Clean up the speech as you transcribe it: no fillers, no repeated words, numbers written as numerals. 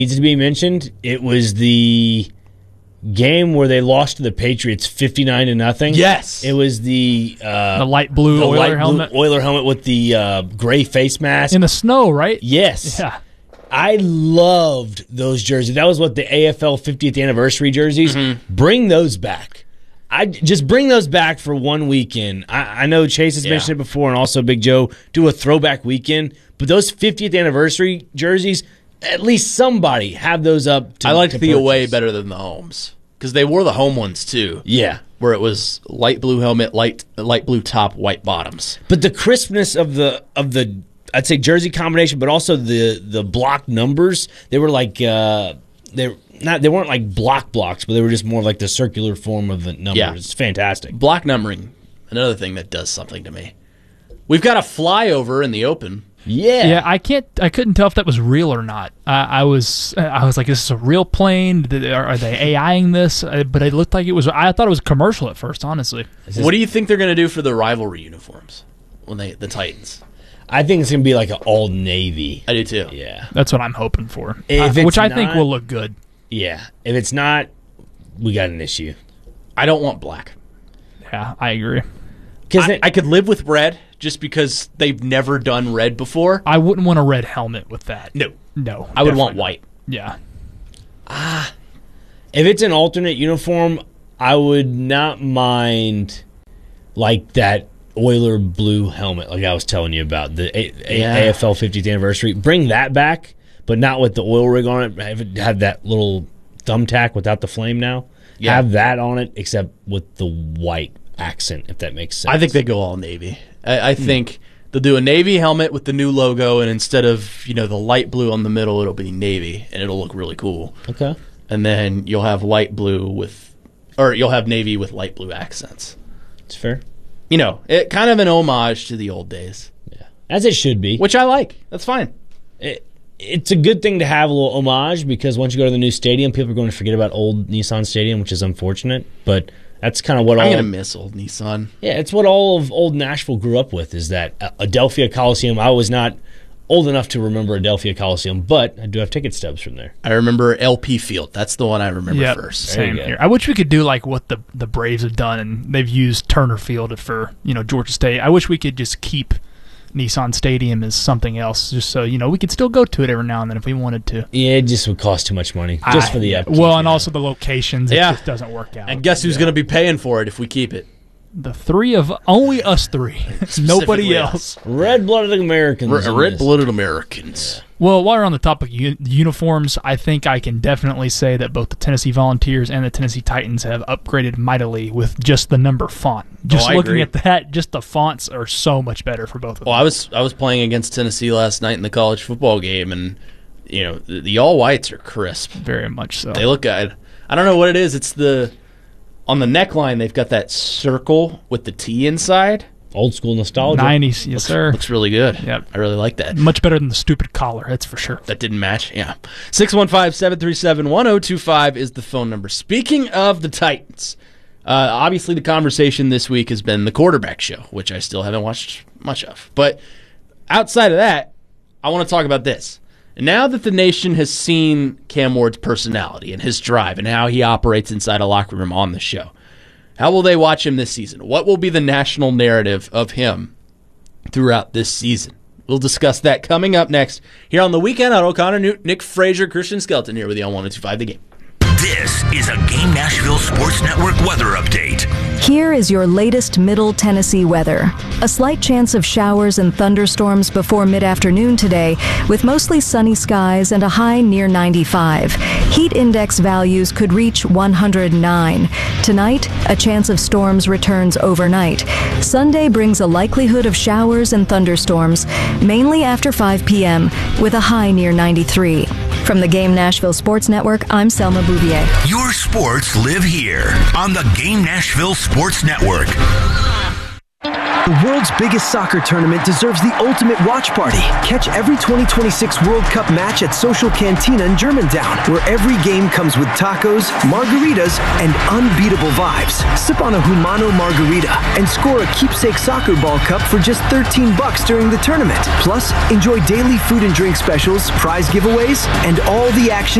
needs to be mentioned. It was the game where they lost to the Patriots 59-0. Yes. It was the light blue Oiler helmet. Oiler helmet with the gray face mask. In the snow, right? Yes. Yeah. I loved those jerseys. That was what the AFL 50th anniversary jerseys. Mm-hmm. Bring those back. I just bring those back for one weekend. I know Chase has mentioned it before, and also Big Joe, do a throwback weekend. But those 50th anniversary jerseys, at least somebody have those up. I liked the away better than the homes because they wore the home ones too. Yeah, where it was light blue helmet, light blue top, white bottoms. But the crispness of the I'd say jersey combination, but also the block numbers, they were like they weren't like blocks, but they were just more like the circular form of the numbers. Yeah. It's fantastic. Block numbering, another thing that does something to me. We've got a flyover in the open. Yeah. I couldn't tell if that was real or not. I was like, is this a real plane? Are they AIing this? But it looked like it was. I thought it was a commercial at first, honestly. What do you think they're going to do for the rivalry uniforms when the Titans? I think it's going to be like an all navy. I do too. Yeah, that's what I'm hoping for. Which I think will look good. Yeah, if it's not, we got an issue. I don't want black. Yeah, I agree. Because I could live with red just because they've never done red before. I wouldn't want a red helmet with that. No. I would want white. Yeah. If it's an alternate uniform, I would not mind like that Oiler blue helmet like I was telling you about, the AFL 50th anniversary. Bring that back, but not with the oil rig on it. Have that little thumbtack without the flame now. Yeah. Have that on it, except with the white accent, if that makes sense. I think they go all navy. I think they'll do a navy helmet with the new logo, and instead of the light blue on the middle, it'll be navy, and it'll look really cool. Okay. And then you'll have you'll have navy with light blue accents. It's fair. It kind of an homage to the old days. Yeah, as it should be. Which I like. That's fine. It's a good thing to have a little homage because once you go to the new stadium, people are going to forget about old Nissan Stadium, which is unfortunate. But that's kind of what I'm going to miss old Nissan. Yeah, it's what all of old Nashville grew up with, is that Adelphia Coliseum. I was not old enough to remember Adelphia Coliseum, but I do have ticket stubs from there. I remember LP Field. That's the one I remember first. Same here. I wish we could do like what the Braves have done, and they've used Turner Field for Georgia State. I wish we could just keep Nissan Stadium as something else, just so we could still go to it every now and then if we wanted to. Yeah, it just would cost too much money just for the upkeep. Well, and also the locations. It just doesn't work out. And guess who's going to be paying for it if we keep it? The three of only us three, nobody else. Red-blooded Americans. Red-blooded Americans. Yeah. Well, while we're on the topic of uniforms, I think I can definitely say that both the Tennessee Volunteers and the Tennessee Titans have upgraded mightily with just the number font. Just looking at that, just the fonts are so much better for both of them. Well, I was playing against Tennessee last night in the college football game, and the all whites are crisp. Very much so. They look good. I don't know what it is. It's on the neckline, they've got that circle with the T inside. Old school nostalgia. 90s, yes, sir. Looks really good. Yep. I really like that. Much better than the stupid collar, that's for sure. That didn't match, yeah. 615-737-1025 is the phone number. Speaking of the Titans, obviously the conversation this week has been the quarterback show, which I still haven't watched much of. But outside of that, I want to talk about this. Now that the nation has seen Cam Ward's personality and his drive and how he operates inside a locker room on the show, how will they watch him this season? What will be the national narrative of him throughout this season? We'll discuss that coming up next here on The Weekend Huddle. Connor Newt, Nick Frazier, Christian Skelton here with you on 102.5 The Game. This is a Game Nashville Sports Network weather update. Here is your latest Middle Tennessee weather. A slight chance of showers and thunderstorms before mid-afternoon today, with mostly sunny skies and a high near 95. Heat index values could reach 109. Tonight, a chance of storms returns overnight. Sunday brings a likelihood of showers and thunderstorms, mainly after 5 p.m., with a high near 93. From the Game Nashville Sports Network, I'm Selma Bouvier. Your sports live here on the Game Nashville Sports Network. The world's biggest soccer tournament deserves the ultimate watch party. Catch every 2026 World Cup match at Social Cantina in Germantown, where every game comes with tacos, margaritas, and unbeatable vibes. Sip on a Humano margarita and score a keepsake soccer ball cup for just $13 during the tournament. Plus, enjoy daily food and drink specials, prize giveaways, and all the action